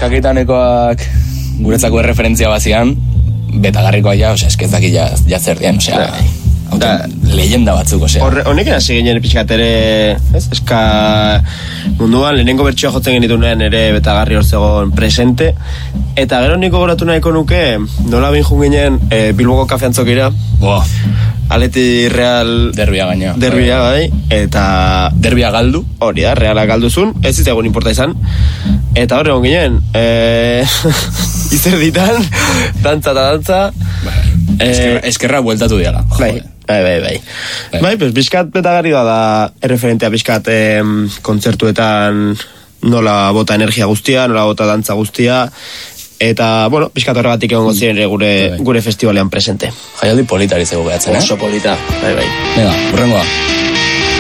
eskakitanekoak guretzako erreferentzia bazian, betagarrikoa ja, eskezaki ja zer dian, leyenda batzuk, Honekin hasi ginen pixkatere, eska munduan, lehenengo bertsioa jotzen genitunean ere betagarri hor zegoen presente, eta gero niko goratu nahiko nuke, nola bin jun ginen Bilboko kafeantzokira, Aleti Real derbia gaina. Derbia bai, eta derbia galdu. Hori da, Reala galduzun, ez zitzaigun importa izan. Eta hor egon ginen, izerditan, dantza. Eskerra bueltatu diala. Bai. Bai, pues bizkat betagarri da erreferentea bizkat kontzertuetan nola bota energia guztia, nola bota dantza guztia. Eta, bizkat horregatik egongo ziren gure festivalean presente. Jaialdi politari zego behatzen, Oso polita, bai. Venga, urrengoa.